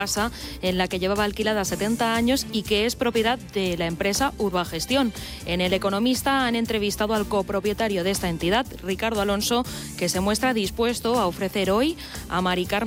casa en la que llevaba alquilada 70 años y que es propiedad de la empresa Urbagestión. En El Economista han entrevistado al copropietario de esta entidad, Ricardo Alonso, que se muestra dispuesto a ofrecer hoy a Mari Carmen